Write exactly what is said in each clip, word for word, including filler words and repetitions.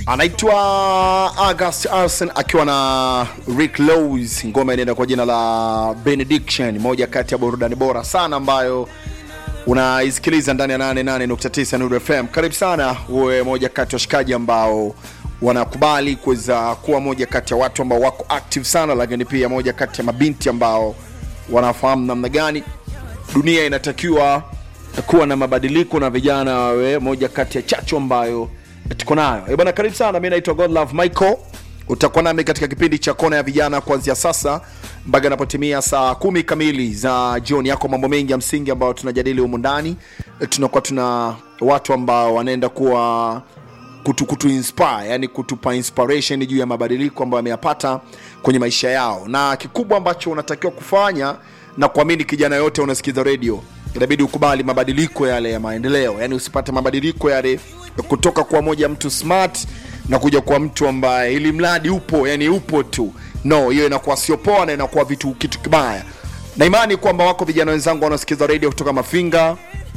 Anaitwa August Arson akiwa na Rick Lowe's, ngoma inaenda kwa jina la Benediction, moja kati ya burudani bora sana ambayo unaisikiliza ndani ya nane nane nukta tisa Nuru F M. Karibu sana uwe moja kati ya washikaji ambao wanakubali kuweza kuwa moja kati ya watu ambao wako active sana, lakini pia moja kati ya mabinti ambao wanafahamu namna gani dunia inatakiwa kuwa na mabadiliko na vijana wawe moja kati ya chachu ambayo tuko nayo. Eh bwana, karibu sana. Mimi naitwa God Love Michael. Utakuwa nami katika kipindi cha Kona ya Vijana kuanzia sasa mpaka inapotimia saa kumi kamili za jioni. Yako mambo mengi ya msingi ambayo tunajadili humu ndani. Tunakuwa tuna watu ambao wanaenda kuwa kutu, kutu inspire, yani kutupa inspiration juu ya mabadiliko ambayo wameyapata kwenye maisha yao. Na kikubwa ambacho unatakiwa kufanya na kuamini, kijana yote unasikiza radio, inabidi ukubali mabadiliko yale ya maendeleo. Yani usipate mabadiliko yale kutoka kwa moja mtu smart na kuja kwa mtu ambaye ili mradi upo, yani upo tu. No, hiyo inakuwa sio poa na inakuwa vitu kitu kibaya. Na imani kwamba wako vijana wenzangu wanasikiza radio kutoka Mafinga,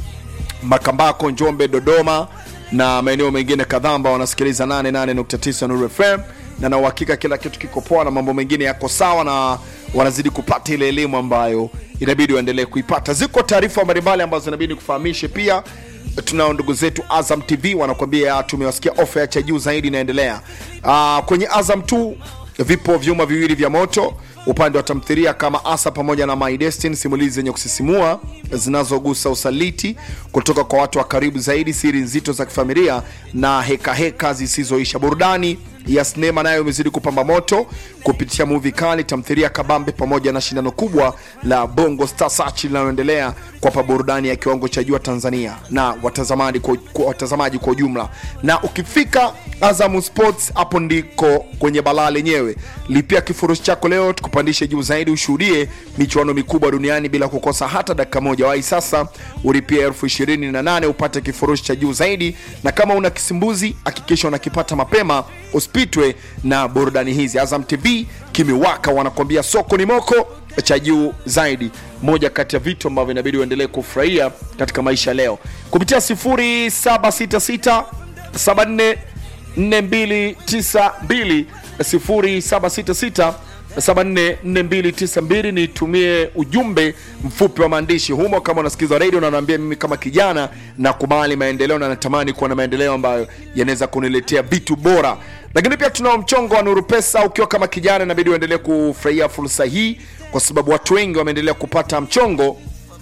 Makambako, Njombe, Dodoma na maeneo mengine kadhaa ambao wanasikiliza nane nane nukta tisa Nuru F M, na na uhakika kila kitu kiko poa na mambo mengine yako sawa na wanazidi kupata ile elimu ambayo inabidi waendelee kuipata. Ziko taarifa mbalimbali ambazo inabidi kufahamishe pia. Tunao ndugu zetu Azam T V wanakuambia tumewasikia offer ya cha juu zaidi inaendelea. Uh, kwenye Azam tu vipo vyuma viwili vya moto, upande wa tamthilia kama Asa pamoja na My Destiny, simulizi zenye kusisimua zinazogusa usaliti kutoka kwa watu wa karibu zaidi, siri nzito za kifamilia na heka heka zisizoisha. Burudani ya sinema nayo imezidi kupamba moto kupitia movie kali, tamthilia kabambe pamoja na shindano kubwa la Bongo Star Search linaloendelea kwa burudani ya kiwango cha juu Tanzania na watazamaji kwa, kwa watazamaji kwa ujumla. Na ukifika Azam Sports, hapo ndiko kwenye balaa lenyewe. Lipia kifurushi chako leo tukupandishe juu zaidi, ushuhudie michuano mikubwa duniani bila kukosa hata dakika moja. Wahi sasa ulipia elfu ishirini na nane upate kifurushi cha juu zaidi, na kama una kisimbuzi hakikisha unakipata mapema, usipitwe na burudani hizi. Azam T V kimewaka, wanakuambia soko ni moko cha juu zaidi, moja kati ya vitu ambavyo inabidi uendelee kufurahia katika maisha leo. Kupitia sifuri saba sita sita saba nne nne mbili tisa mbili sifuri saba sita sita saba nne nne mbili tisa mbili nitumie ujumbe mfupi wa maandishi humo kama unasikiza radio na unaambia mimi kama kijana na kubali maendeleo na natamani kuwa na maendeleo ambayo yanaweza kuniletea vitu bora. Lakini pia tunao mchongo wa Nuru Pesa. Ukiwa kama kijana inabidi uendelee kufurahia fursa hii kwa sababu watu wengi wameendelea kupata mchongo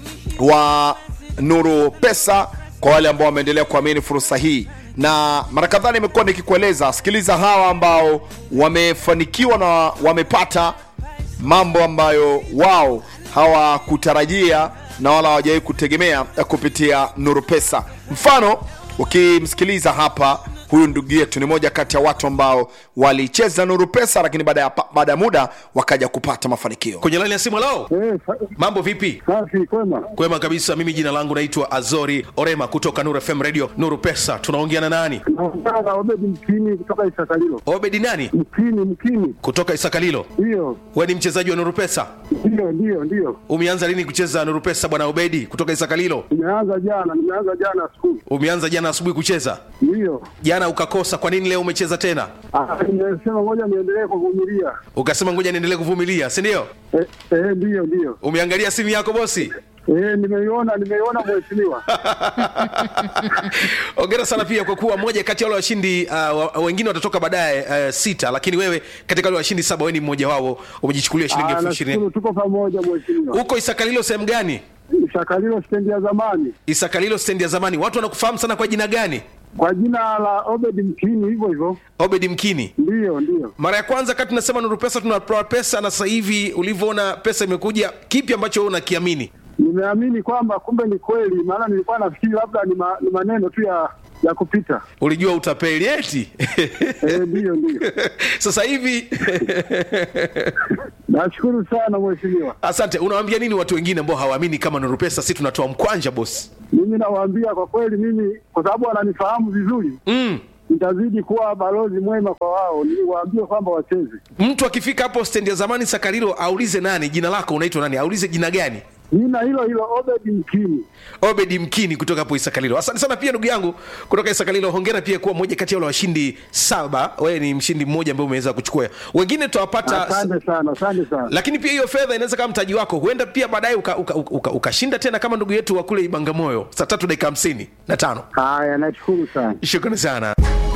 wa Nuru Pesa kwa wale ambao wameendelea kuamini fursa hii. Na mara kadhaa nimekuwa nikikueleza, sikiliza hawa ambao wamefanikiwa na wamepata mambo ambayo wao hawakutarajia na wala hawajawahi kutegemea kupitia Nuru Pesa. Mfano, ukimsikiliza hapa huyu ndugu yetu ni moja kati ya watu ambao walicheza Nuru Pesa lakini baada ya baada ya muda wakaja kupata mafanikio. Kwenye line ya simu lao. Eh, mambo vipi? Safi, kwema. Kwema kabisa. Mimi jina langu naitwa Azori Orema kutoka Nuru F M Radio Nuru Pesa. Tunaongea na nani? Naongea Obedi Mkini kutoka Isakalilo. Obedi nani? Mkini, Mkini. Kutoka Isakalilo. Ndio. Wewe ni mchezaji wa Nuru Pesa? Ndio, ndio, ndio. Umeanza lini kucheza Nuru Pesa bwana Obedi kutoka Isakalilo? Nimeanza jana, nimeanza jana asubuhi. Umeanza jana asubuhi kucheza? Ndio. Jana ukakosa, kwa nini leo umecheza tena? Ah, nimesema ngoja niendelee kuvumilia. Ukasema ngoja niendelee kuvumilia, si ndio? Eh, eh, ndio, ndio. Umeangalia simu yako bosi? Eh, nimeiona, nimeiona mheshimiwa. Hongera sana pia kwa kuwa moja kati ya wale washindi, uh, wengine watatoka baadaye uh, sita, lakini wewe katika wale washindi saba wewe ni mmoja wao, umejichukulia shilingi elfu ishirini. Tuko pamoja mheshimiwa. Uko Isakalilo sehemu gani? Isakalilo stendi ya zamani. Isakalilo stendi ya zamani. Watu wanakufahamu sana kwa jina gani? Kwa jina la Obedi Mkini, hivyo hivyo. Obedi Mkini. Ndio, ndio. Mara ya kwanza kati tunasema Nuru Pesa tunatoa pesa, na sasa hivi ulivyoona pesa imekuja, kipi ambacho wewe unakiamini? Nimeamini kwamba kumbe ni kweli, maana nilikuwa nafikiri labda ni, ma, ni maneno tu ya ya kupita. Ulijua utapeli eti? Eh, ndio, ndio. Sasa hivi nashukuru sana mheshimiwa. Asante. Unawaambia nini watu wengine ambao hawaamini kama Nuru Pesa sisi tunatoa mkwanja boss? Mimi nawaambia kwa kweli, mimi kwa sababu wananifahamu vizuri. Mm. Nitazidi kuwa balozi mwema kwa wao, niwaambie kwamba wacheze. Mtu akifika hapo stendi ya zamani Sakarilo aulize nani, jina lako unaitwa nani? Aulize jina gani? Jina hilo hilo Obedi Mkini. Obedi Mkini kutoka hapo Isakalilo. Asante sana pia ndugu yangu kutoka Isakalilo. Hongera pia kuwa mmoja kati ya wale washindi saba. Wewe ni mshindi mmoja ambaye umeweza kuchukua. Wengine tutawapata. Asante sana, asante sana. Lakini pia hiyo fedha inaweza kama mtaji wako. Huenda pia baadaye ukashinda uka, uka, uka, uka tena kama ndugu yetu wa kule Ibangamoyo. Saa tatu dakika hamsini na tano. Haya, nashukuru sana. Shukrani sana.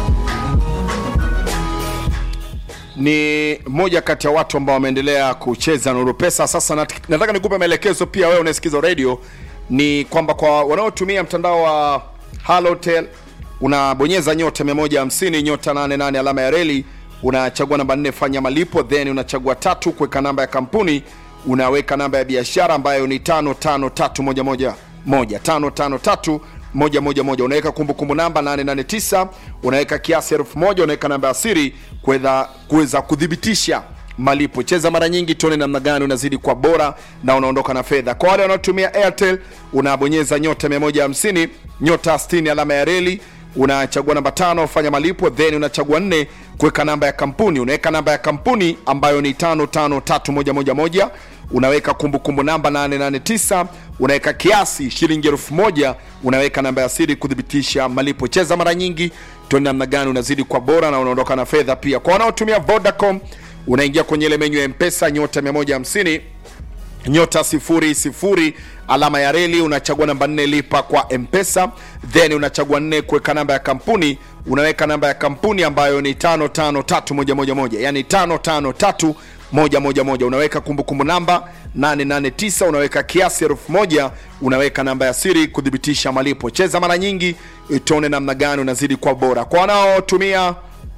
Ni moja kati ya watu ambao wameendelea kucheza Nuru Pesa. Sasa nataka nikupe maelekezo pia wewe unasikiza radio, ni kwamba kwa wanaotumia mtandao wa Halotel unabonyeza nyota mia moja hamsini nyota nane nane alama ya reli, unachagua namba nne fanya malipo, then unachagua tatu kuweka namba ya kampuni, unaweka namba ya biashara ambayo ni tano tano tatu moja moja moja tano tano tatu moja moja moja, unaweka kumbukumbu namba nane nane tisa, unaweka kiasi elfu moja, unaweka namba ya siri kuweza kuweza kudhibitisha malipo. Cheza mara nyingi tuone namna gani unazidi kwa bora na unaondoka na fedha. Kwa wale wanaotumia Airtel unabonyeza nyota mia moja hamsini nyota sitini alama ya reli, unachagua namba tano fanya malipo, then unachagua nne kuweka namba ya kampuni, unaweka namba ya kampuni ambayo ni tano tano tatu moja moja moja, unaweka kumbukumbu namba nane nane tisa, unaweka kiasi shilingi elfu moja, unaweka namba ya siri kudhibitisha malipo. Cheza mara nyingi tuone namna gani unazidi kwa bora na unaondoka na fedha pia. Kwa wanaotumia Vodacom unaingia kwenye ile menu ya M-Pesa nyota mia moja hamsini nyota sifuri sifuri alama ya reli, unachagua namba nne lipa kwa M-Pesa, then unachagua nne kuweka namba ya kampuni, unaweka namba ya kampuni ambayo ni tano tano tatu moja moja moja, yani tano tano tatu moja moja moja, unaweka kumbukumbu namba nane nane tisa, unaweka kiasi elfu moja, unaweka namba ya siri kudhibitisha malipo. Cheza mara nyingi tuone namna gani unazidi kwa bora. Kwa wanaotumia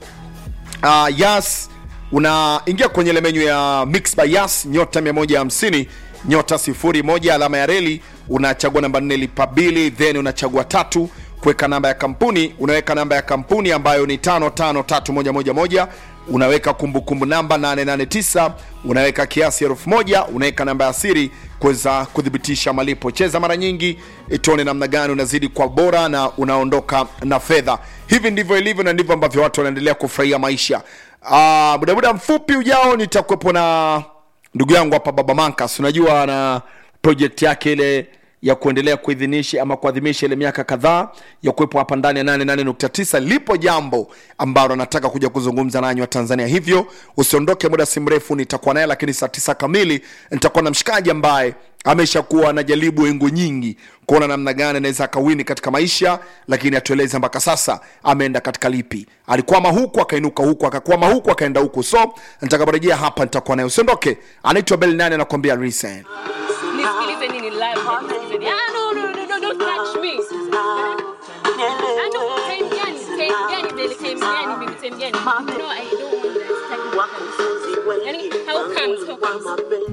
uh, Yas unaingia kwenye ile menu ya Mix by Yas nyota mia moja hamsini nyota sifuri moja alama ya reli, unachagua namba nne lipa bili, then unachagua tatu kuweka namba ya kampuni, unaweka namba ya kampuni ambayo ni tano tano tatu moja moja moja, unaweka kumbukumbu namba nane nane tisa, unaweka kiasi elfu moja, unaweka namba ya siri kuweza kudhibitisha malipo. Cheza mara nyingi tuone namna gani unazidi kwa bora na unaondoka na fedha. Hivi ndivyo ilivyo na ndivyo ambavyo watu wanaendelea kufurahia maisha. Ah, muda muda mfupi ujao nitakuwepo na ndugu yangu hapa Baba Mankas. Unajua na project yake ile ya kuendelea kuidhinisha ama kuadhimisha ile miaka kadhaa ya kuwepo hapa ndani ya nane nane nukta tisa. Lipo jambo ambalo nataka kuja kuzungumza nanyi wa Tanzania, hivyo usiondoke, muda si mrefu nitakuwa naye, lakini saa tisa kamili nitakuwa na mshikaji ambaye ameshakuwa anajaribu engo nyingi kuona namna gani anaweza kawini katika maisha, lakini atueleze mpaka sasa ameenda katika lipi. Alikwama huku akainuka huku, akakwama huku akaenda huku. So nitakaporejea hapa nitakuwa naye, usiondoke. Anaitwa Bell nane anakuambia listen. Nisikilize nini live. Ah, no, no, no, no, don't touch me. I know, time gani, time gani, vile time gani, vile time gani. No, I don't want that. Yani, how comes, how comes.